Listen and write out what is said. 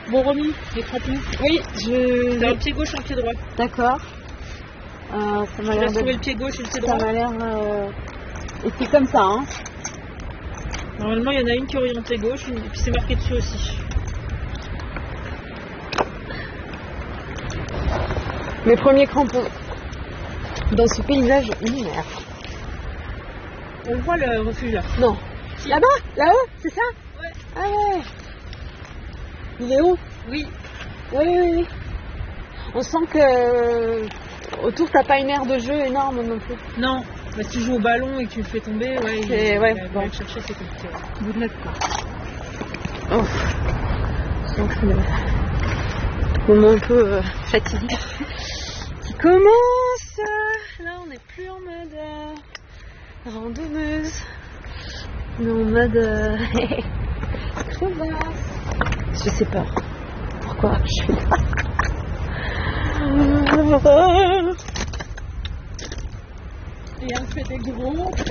Bon, remis, les crampons. Oui, je... T'as un pied gauche, un pied droit. D'accord. Ça m'a Tu l'air vas trouver le pied gauche et le pied Ça droit. m'a l'air... Et c'est comme ça, hein. Normalement, il y en a une qui est orientée gauche, et puis c'est marqué dessus aussi. Mes premiers crampons dans ce paysage lunaire. On le voit le refuge là. Non. Là-bas, là-haut, c'est ça? Ouais. Ah ouais. Il est haut? Oui. Oui. On sent que autour t'as pas une aire de jeu énorme non plus. Non, bah, si tu joues au ballon et que tu le fais tomber, ouais, bon. le chercher c'est compliqué. Bout de neuf quoi. Oh. Je sens que c'est un moment un peu fatigué qui commence. Là on n'est plus en mode randonneuse. On est en mode crevasse. Je sais pas pourquoi je suis là. Et un fait des gros.